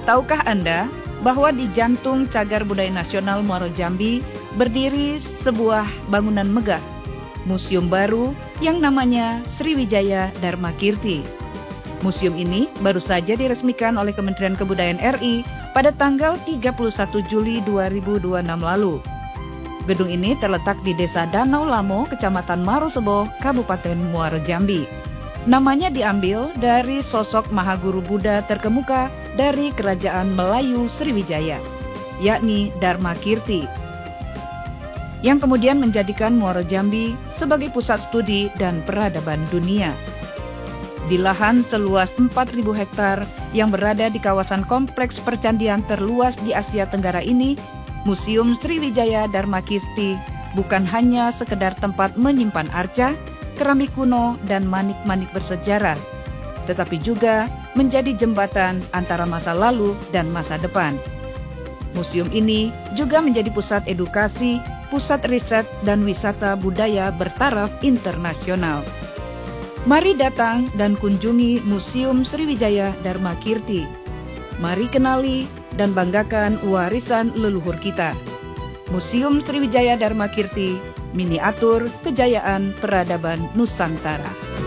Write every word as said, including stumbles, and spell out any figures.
Tahukah Anda bahwa di jantung Cagar Budaya Nasional Muaro Jambi berdiri sebuah bangunan megah, museum baru yang namanya Sriwijaya Dharmakirti. Museum ini baru saja diresmikan oleh Kementerian Kebudayaan R I pada tanggal tiga puluh satu Juli dua ribu dua puluh enam lalu. Gedung ini terletak di Desa Danau Lamo, Kecamatan Marosebo, Kabupaten Muaro Jambi. Namanya diambil dari sosok Mahaguru Buddha terkemuka dari Kerajaan Melayu Sriwijaya, yakni Dharmakirti, yang kemudian menjadikan Muaro Jambi sebagai pusat studi dan peradaban dunia. Di lahan seluas empat ribu hektar yang berada di kawasan kompleks percandian terluas di Asia Tenggara ini, Museum Sriwijaya Dharmakirti bukan hanya sekedar tempat menyimpan arca, keramik kuno, dan manik-manik bersejarah, tetapi juga menjadi jembatan antara masa lalu dan masa depan. Museum ini juga menjadi pusat edukasi, pusat riset, dan wisata budaya bertaraf internasional. Mari datang dan kunjungi Museum Sriwijaya Dharmakirti. Mari kenali dan banggakan warisan leluhur kita. Museum Sriwijaya Dharmakirti, miniatur kejayaan peradaban Nusantara.